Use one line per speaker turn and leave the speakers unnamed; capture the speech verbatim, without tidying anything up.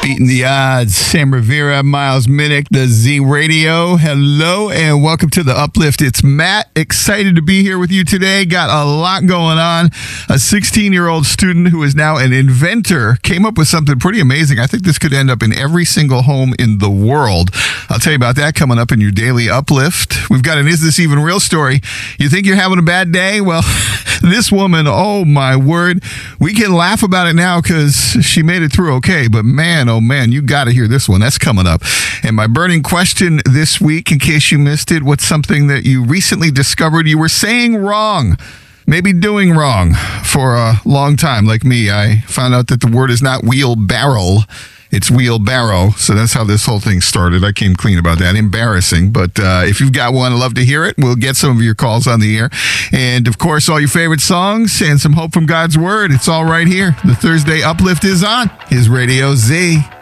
Beating the odds. Sam Rivera, Miles Minnick, the Z Radio. Hello and welcome to the Uplift. It's Matt. Excited to be here with you today. Got a lot going on. A sixteen-year-old student who is now an inventor came up with something pretty amazing. I think this could end up in every single home in the world. I'll tell you about that coming up in your daily Uplift. We've got an Is This Even Real story. You think you're having a bad day? Well, this woman, oh my word. We can laugh about it now because she made it through okay, but man, oh man, you got to hear this one. That's coming up. And my burning question this week, in case you missed it, what's something that you recently discovered you were saying wrong, maybe doing wrong for a long time? Like me, I found out that the word is not wheelbarrow. It's wheelbarrow. So that's how this whole thing started. I came clean about that. Embarrassing. But uh, if you've got one, I'd love to hear it. We'll get some of your calls on the air. And, of course, all your favorite songs and some hope from God's Word. It's all right here. The Thursday Uplift is on His Radio Z.